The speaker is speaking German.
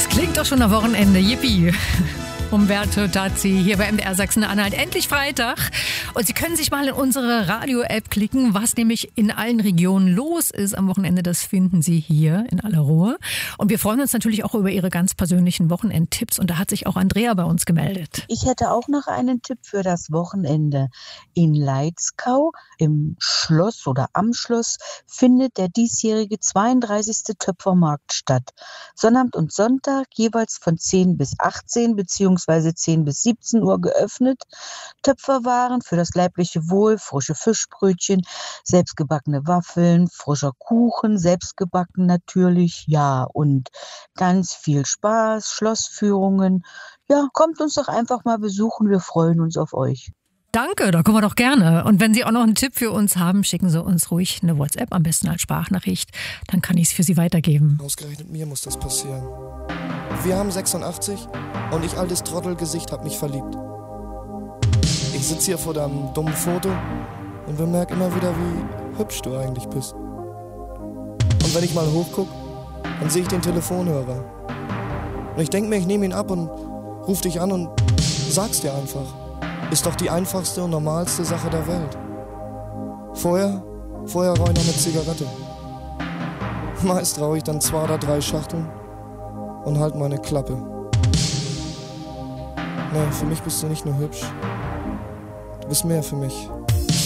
Das klingt doch schon nach Wochenende. Yippie. Umberto Tazzi hier bei MDR Sachsen-Anhalt. Endlich Freitag. Und Sie können sich mal in unsere Radio-App klicken, was nämlich in allen Regionen los ist am Wochenende. Das finden Sie hier in aller Ruhe. Und wir freuen uns natürlich auch über Ihre ganz persönlichen Wochenendtipps. Und da hat sich auch Andrea bei uns gemeldet. Ich hätte auch noch einen Tipp für das Wochenende. In Leitzkau im Schloss oder am Schloss findet der diesjährige 32. Töpfermarkt statt. Sonnabend und Sonntag jeweils von 10 bis 18 bzw. 10 bis 17 Uhr geöffnet. Töpferwaren für das leibliche Wohl, frische Fischbrötchen, selbstgebackene Waffeln, frischer Kuchen, selbstgebacken natürlich, ja, und ganz viel Spaß, Schlossführungen. Ja, kommt uns doch einfach mal besuchen, wir freuen uns auf euch. Danke, da kommen wir doch gerne. Und wenn Sie auch noch einen Tipp für uns haben, schicken Sie uns ruhig eine WhatsApp, am besten als Sprachnachricht. Dann kann ich es für Sie weitergeben. Ausgerechnet mir muss das passieren. Wir haben 86 und ich, altes Trottelgesicht, hab mich verliebt. Ich sitze hier vor deinem dummen Foto und bemerke immer wieder, wie hübsch du eigentlich bist. Und wenn ich mal hochguck, dann sehe ich den Telefonhörer. Und ich denke mir, ich nehme ihn ab und ruf dich an und sag's dir einfach. Ist doch die einfachste und normalste Sache der Welt. Vorher rauche ich noch eine Zigarette. Meist rauche ich dann 2 oder 3 Schachteln und halt meine Klappe. Nee, für mich bist du nicht nur hübsch. Du bist mehr für mich.